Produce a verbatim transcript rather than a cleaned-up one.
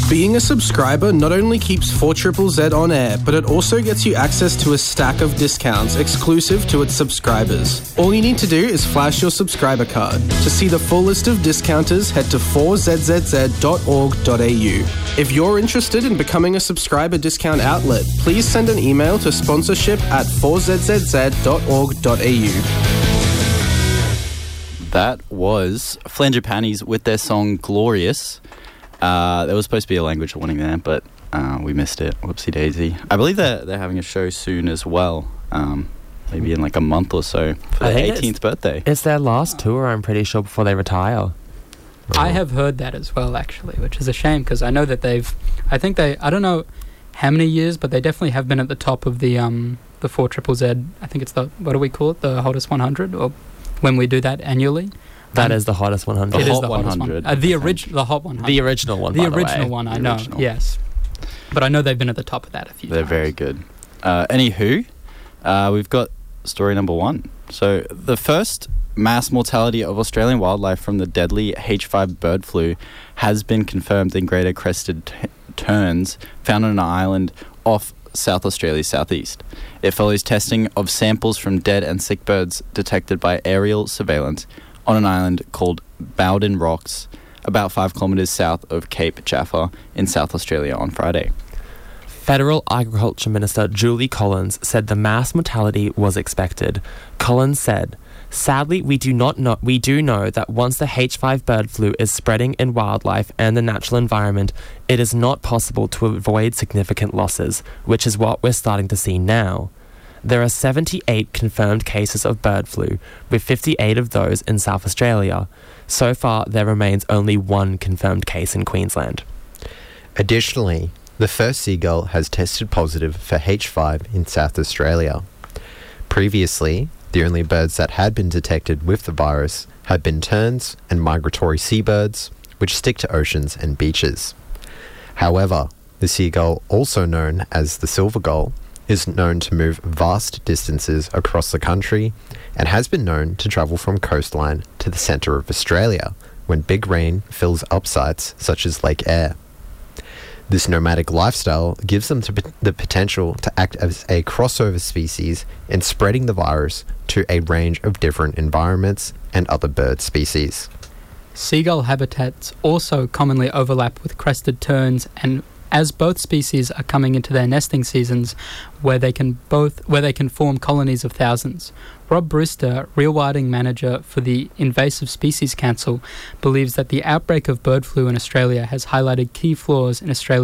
Being a subscriber not only keeps four Z Z Z on air, but it also gets you access to a stack of discounts exclusive to its subscribers. All you need to do is flash your subscriber card. To see the full list of discounters, head to four z z z dot org dot a u. If you're interested in becoming a subscriber discount outlet, please send an email to sponsorship at four z z z dot org dot a u. That was Flangipanis with their song Glorious. Uh, there was supposed to be a language warning there, but uh, we missed it. Whoopsie daisy. I believe they're, they're having a show soon as well. Um, maybe in like a month or so for I their think eighteenth birthday. It's their last tour, I'm pretty sure, before they retire. I have heard that as well, actually, which is a shame because I know that they've, I think they, I don't know how many years, but they definitely have been at the top of the um the four Z Z Z. I think it's the, what do we call it, the hottest one hundred, or when we do that annually. That um, is the hottest one hundred. It The is Hot the hottest one hundred, one. Uh, the I think. original, the hot one hundred. The original one, The by the original way. one, I The know. original. Yes, but I know they've been at the top of that a few They're times. very good. Uh, anywho, uh, we've got story number one. So the first mass mortality of Australian wildlife from the deadly H five bird flu has been confirmed in greater crested t- terns found on an island off South Australia's southeast. It follows testing of samples from dead and sick birds detected by aerial surveillance on an island called Bowden Rocks, about five kilometres south of Cape Jaffa in South Australia on Friday. Federal Agriculture Minister Julie Collins said the mass mortality was expected. Collins said, "Sadly, we do not know we do know that once the H five bird flu is spreading in wildlife and the natural environment, it is not possible to avoid significant losses, which is what we're starting to see now. There are seventy-eight confirmed cases of bird flu, with fifty-eight of those in South Australia. So far, there remains only one confirmed case in Queensland." Additionally, the first seagull has tested positive for H five in South Australia. Previously, the only birds that had been detected with the virus had been terns and migratory seabirds, which stick to oceans and beaches. However, the seagull, also known as the silver gull, is known to move vast distances across the country and has been known to travel from coastline to the centre of Australia when big rain fills up sites such as Lake Eyre. This nomadic lifestyle gives them to the potential to act as a crossover species in spreading the virus to a range of different environments and other bird species. Seagull habitats also commonly overlap with crested terns, and as both species are coming into their nesting seasons where they can both where they can form colonies of thousands. Rob Brewster, rewilding manager for the Invasive Species Council, believes that the outbreak of bird flu in Australia has highlighted key flaws in Australia's